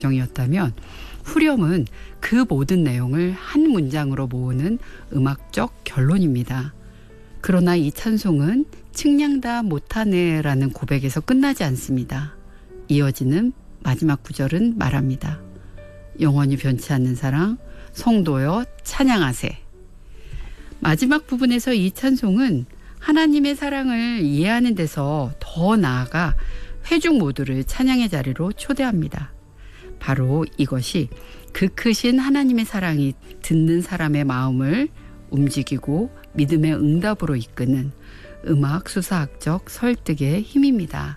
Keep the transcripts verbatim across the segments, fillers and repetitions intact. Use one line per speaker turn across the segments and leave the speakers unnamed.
정이었다면 후렴은 그 모든 내용을 한 문장으로 모으는 음악적 결론입니다. 그러나 이 찬송은 측량다 못하네라는 고백에서 끝나지 않습니다. 이어지는 마지막 구절은 말합니다. 영원히 변치 않는 사랑, 성도여 찬양하세. 마지막 부분에서 이 찬송은 하나님의 사랑을 이해하는 데서 더 나아가 회중 모두를 찬양의 자리로 초대합니다. 바로 이것이 그 크신 하나님의 사랑이 듣는 사람의 마음을 움직이고 믿음의 응답으로 이끄는 음악 수사학적 설득의 힘입니다.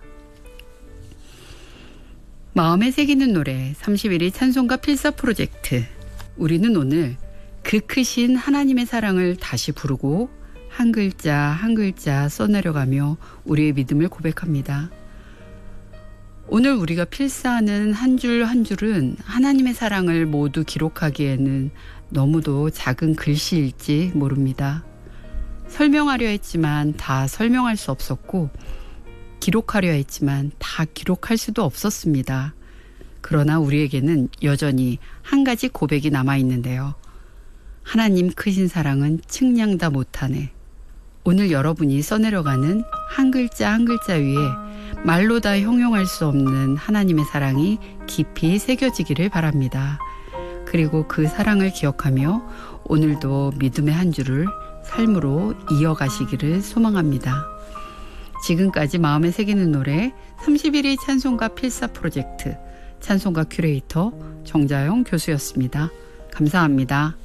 마음에 새기는 노래 삼십일 위 찬송가 필사 프로젝트. 우리는 오늘 그 크신 하나님의 사랑을 다시 부르고 한 글자 한 글자 써내려가며 우리의 믿음을 고백합니다. 오늘 우리가 필사하는 한 줄 한 줄은 하나님의 사랑을 모두 기록하기에는 너무도 작은 글씨일지 모릅니다. 설명하려 했지만 다 설명할 수 없었고 기록하려 했지만 다 기록할 수도 없었습니다. 그러나 우리에게는 여전히 한 가지 고백이 남아있는데요. 하나님 크신 사랑은 측량 다 못하네. 오늘 여러분이 써내려가는 한 글자 한 글자 위에 말로 다 형용할 수 없는 하나님의 사랑이 깊이 새겨지기를 바랍니다. 그리고 그 사랑을 기억하며 오늘도 믿음의 한 줄을 삶으로 이어가시기를 소망합니다. 지금까지 마음에 새기는 노래 삼십일 위 찬송가 필사 프로젝트 찬송가 큐레이터 정자영 교수였습니다. 감사합니다.